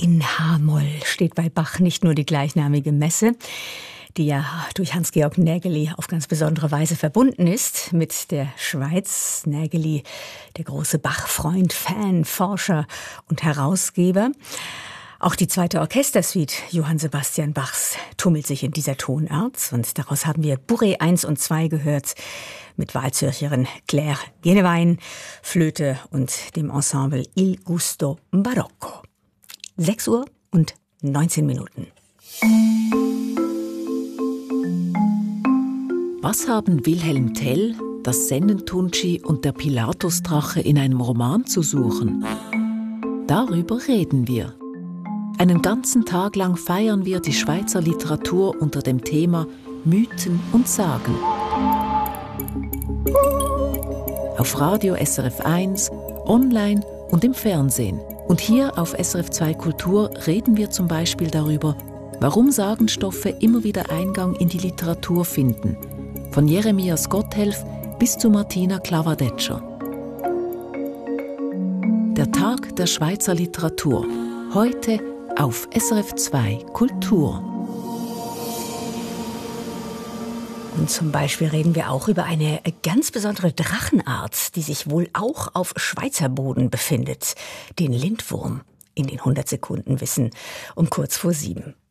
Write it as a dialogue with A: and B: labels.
A: in h-Moll steht bei Bach nicht nur die gleichnamige Messe, die ja durch Hans-Georg Nägeli auf ganz besondere Weise verbunden ist mit der Schweiz. Nägeli, der große Bach-Freund, Fan, Forscher und Herausgeber. Auch die zweite Orchestersuite Johann Sebastian Bachs tummelt sich in dieser Tonart. Und daraus haben wir Bourrée 1 und 2 gehört mit Wahlzürcherin Claire Genewein, Flöte und dem Ensemble Il Gusto Barocco. 6 Uhr und 19 Minuten.
B: Was haben Wilhelm Tell, das Sennentuntschi und der Pilatusdrache in einem Roman zu suchen? Darüber reden wir. Einen ganzen Tag lang feiern wir die Schweizer Literatur unter dem Thema Mythen und Sagen. Auf Radio SRF 1, online und im Fernsehen. Und hier auf SRF 2 Kultur reden wir zum Beispiel darüber, warum Sagenstoffe immer wieder Eingang in die Literatur finden. Von Jeremias Gotthelf bis zu Martina Klavadetscher. Der Tag der Schweizer Literatur. Heute auf SRF 2 Kultur.
A: Und zum Beispiel reden wir auch über eine ganz besondere Drachenart, die sich wohl auch auf Schweizer Boden befindet. Den Lindwurm in den 100 Sekunden Wissen um kurz vor 7.